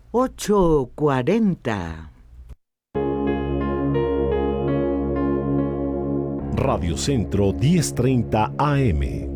8:40. Radio Centro 1030 AM.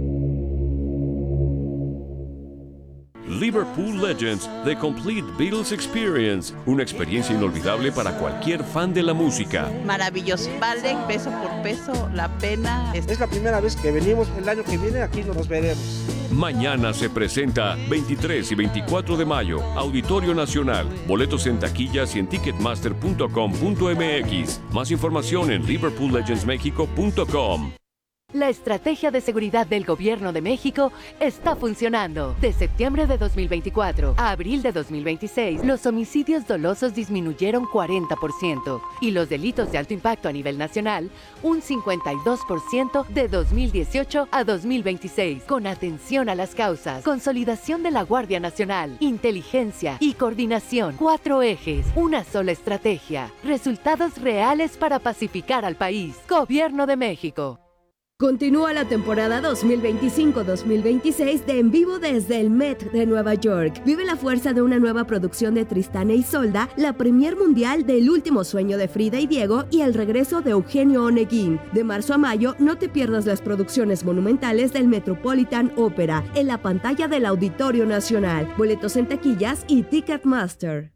Liverpool Legends, The Complete Beatles Experience. Una experiencia inolvidable para cualquier fan de la música. Maravilloso. Vale peso por peso la pena. Es la primera vez que venimos. El año que viene aquí nos veremos. Mañana se presenta 23 y 24 de mayo, Auditorio Nacional. Boletos en taquillas y en ticketmaster.com.mx. Más información en liverpoollegendsmexico.com. La estrategia de seguridad del Gobierno de México está funcionando. De septiembre de 2024 a abril de 2026, los homicidios dolosos disminuyeron 40% y los delitos de alto impacto a nivel nacional un 52% de 2018 a 2026. Con atención a las causas, consolidación de la Guardia Nacional, inteligencia y coordinación. 4 ejes, una sola estrategia. Resultados reales para pacificar al país. Gobierno de México. Continúa la temporada 2025-2026 de En Vivo desde el Met de Nueva York. Vive la fuerza de una nueva producción de Tristán e Isolda, la premier mundial del Último Sueño de Frida y Diego y el regreso de Eugenio Oneguín. De marzo a mayo, no te pierdas las producciones monumentales del Metropolitan Opera en la pantalla del Auditorio Nacional. Boletos en taquillas y Ticketmaster.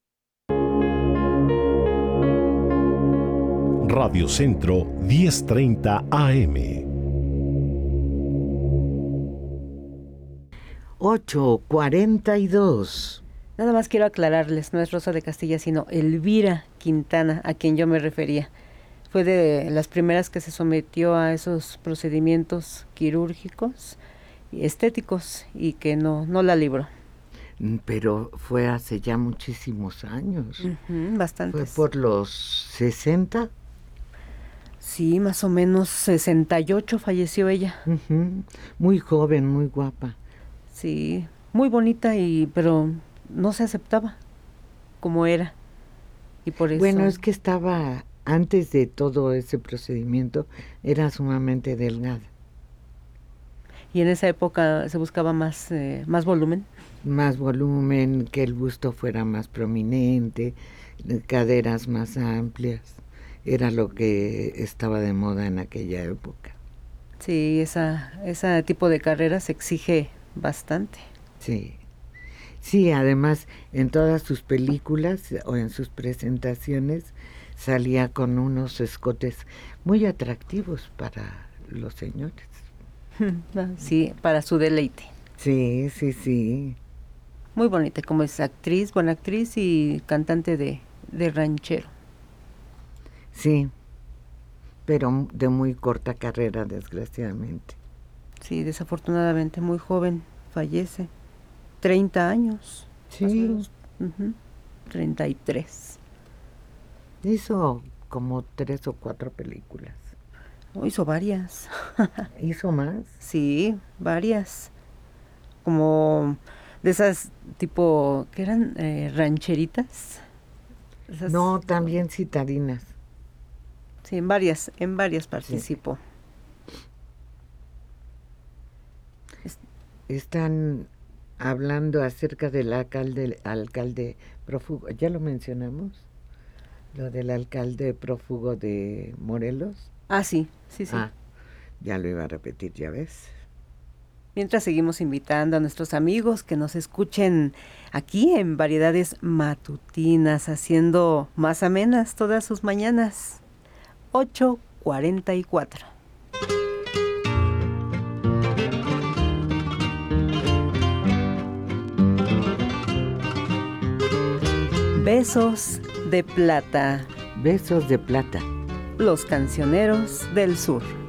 Radio Centro 1030 AM. 8:42. Nada más quiero aclararles, no es Rosa de Castilla, sino Elvira Quintana, a quien yo me refería. Fue de las primeras que se sometió a esos procedimientos quirúrgicos y estéticos y que no la libró. Pero fue hace ya muchísimos años. Bastantes. Fue por los 60. Sí, más o menos 68 falleció ella. Muy joven, muy guapa. Sí, muy bonita, pero no se aceptaba como era. Y por eso... Bueno, es que estaba, antes de todo ese procedimiento, era sumamente delgada. Y en esa época se buscaba más volumen. Más volumen, que el busto fuera más prominente, caderas más amplias. Era lo que estaba de moda en aquella época. Sí, ese tipo de carrera se exige bastante. Sí. Sí, además en todas sus películas o en sus presentaciones salía con unos escotes muy atractivos para los señores. Sí, para su deleite. Sí, sí, sí. Muy bonita, como es actriz, buena actriz y cantante de ranchero. Sí, pero de muy corta carrera, desgraciadamente. Sí, desafortunadamente, muy joven, fallece. 30 años. Sí. 33. Hizo como 3 o 4 películas. Hizo varias. ¿Hizo más? Sí, varias. Como de esas tipo, ¿qué eran? Rancheritas. Esas... No, también citadinas. Sí, en varias participó. Sí. Están hablando acerca del alcalde prófugo. ¿Ya lo mencionamos? Lo del alcalde prófugo de Morelos. Sí. Ya lo iba a repetir, ya ves. Mientras seguimos invitando a nuestros amigos que nos escuchen aquí en Variedades Matutinas, haciendo más amenas todas sus mañanas. 8:44. Besos de plata. Besos de plata. Los cancioneros del sur.